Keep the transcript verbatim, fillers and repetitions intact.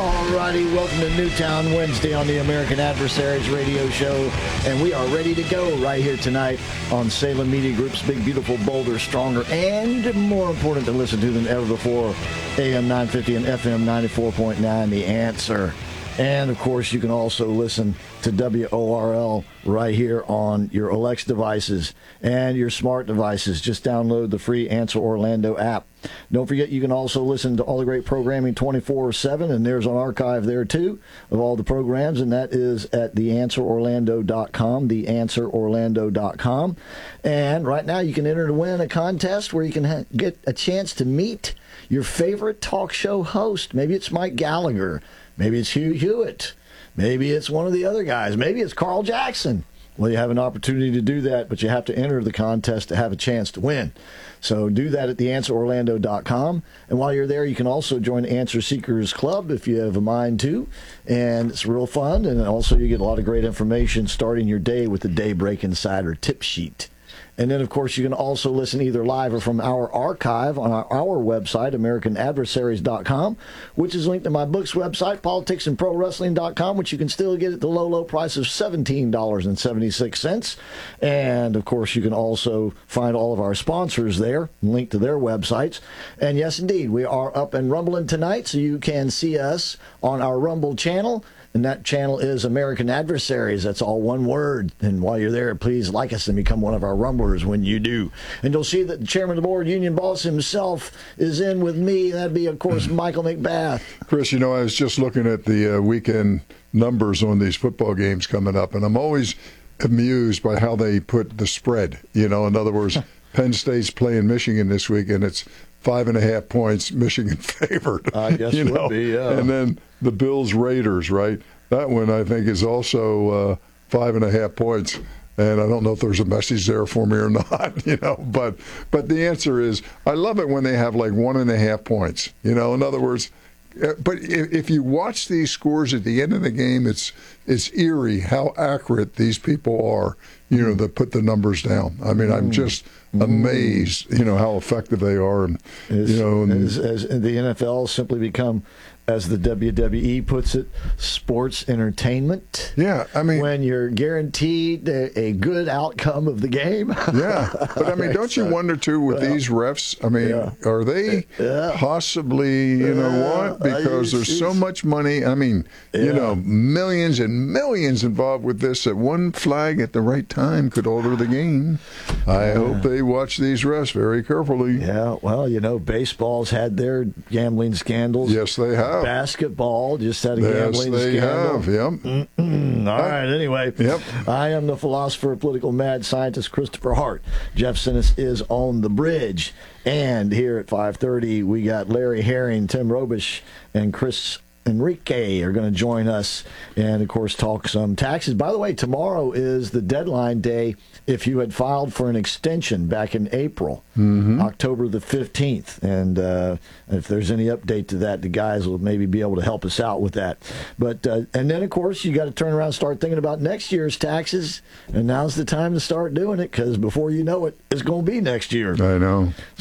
Alrighty, welcome to Newtown Wednesday on the American Adversaries radio show, and we are ready to go right here tonight on Salem Media Group's Big Beautiful Boulder, Stronger, and more important to listen to than ever before, A M nine fifty and F M ninety-four point nine, The Answer. And, of course, you can also listen to W O R L right here on your Alexa devices and your smart devices. Just download the free Answer Orlando app. Don't forget, you can also listen to all the great programming twenty-four seven, and there's an archive there, too, of all the programs, and that is at the answer orlando dot com, the answer orlando dot com. And right now, you can enter to win a contest where you can ha- get a chance to meet your favorite talk show host. Maybe it's Mike Gallagher. Maybe it's Hugh Hewitt. Maybe it's one of the other guys. Maybe it's Carl Jackson. Well, you have an opportunity to do that, but you have to enter the contest to have a chance to win. So do that at the answer orlando dot com. And while you're there, you can also join Answer Seekers Club if you have a mind to. And it's real fun. And also you get a lot of great information starting your day with the Daybreak Insider tip sheet. And then, of course, you can also listen either live or from our archive on our, our website, american adversaries dot com, which is linked to my book's website, politics and pro wrestling dot com, which you can still get at the low, low price of seventeen dollars and seventy-six cents. And, of course, you can also find all of our sponsors there, linked to their websites. And, yes, indeed, we are up and rumbling tonight, so you can see us on our Rumble channel. And that channel is American Adversaries. That's all one word. And while you're there, please like us and become one of our Rumblers when you do. And you'll see that the chairman of the board, Union Boss himself, is in with me. That'd be, of course, Michael McBath. Chris, you know, I was just looking at the uh, weekend numbers on these football games coming up, and I'm always amused by how they put the spread. You know, in other words, Penn State's playing Michigan this week, and it's five and a half points, Michigan favored. I guess you it know? would be, yeah. And then the Bills Raiders, right? That one, I think, is also uh, five and a half points. And I don't know if there's a message there for me or not, you know. But but the answer is, I love it when they have like one and a half points. You know, in other words, but if you watch these scores at the end of the game, it's it's eerie how accurate these people are, you know, that put the numbers down. I mean, I'm just amazed, you know, how effective they are. And, as, you know, and, as, as the N F L simply become, as the W W E puts it, sports entertainment. Yeah, I mean, when you're guaranteed a, a good outcome of the game. Yeah, but I mean, don't you wonder too with well, these refs? I mean, yeah. are they yeah. possibly, you know yeah. what? Because there's so much money. I mean, yeah. you know, millions and millions involved with this. That one flag at the right time could alter the game. I yeah. hope they watch these refs very carefully. Yeah, well, you know, baseball's had their gambling scandals. Yes, they have. Basketball just had a yes, gambling they scandal. Have. Yep. Mm-mm. All right. Anyway, yep. I am the philosopher, political mad scientist Christopher Hart. Jeff Sinis is on the bridge, and here at five thirty we got Larry Herring, Tim Robish, and Chris Enrique are going to join us and, of course, talk some taxes. By the way, tomorrow is the deadline day if you had filed for an extension back in April, mm-hmm. October the fifteenth. And uh, if there's any update to that, the guys will maybe be able to help us out with that. But uh, and then, of course, you got to turn around and start thinking about next year's taxes. And now's the time to start doing it because before you know it, it's going to be next year. I know.